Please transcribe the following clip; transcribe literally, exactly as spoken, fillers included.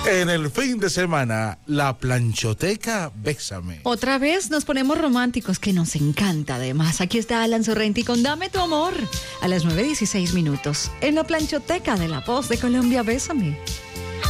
En el fin de semana, la planchoteca Bésame. Otra vez nos ponemos románticos, que nos encanta además. Aquí está Alan Sorrenti con Dame tu amor a las nueve dieciséis minutos en la planchoteca de La Voz de Colombia. Bésame.